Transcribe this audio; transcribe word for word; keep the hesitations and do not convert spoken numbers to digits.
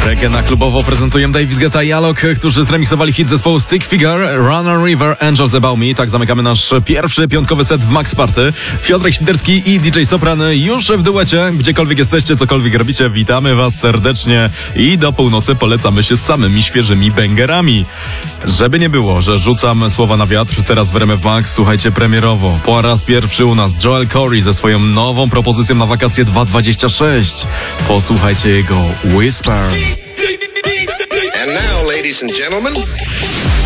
Reggae na klubowo prezentują David Guetta i Alok, którzy zremiksowali hit zespołu Stick Figure, Run on River, Angels About Me. Tak zamykamy nasz pierwszy piątkowy set w Max Party. Piotrek Świderski i D J Sopran już w duecie. Gdziekolwiek jesteście, cokolwiek robicie, witamy was serdecznie i do północy polecamy się z samymi świeżymi bangerami. Żeby nie było, że rzucam słowa na wiatr, teraz w R M F Max, słuchajcie, premierowo. Po raz pierwszy u nas Joel Corey ze swoją nową propozycją na wakacje dwa tysiące dwudzieste sześć. Posłuchajcie jego Whisper. And now, ladies and gentlemen...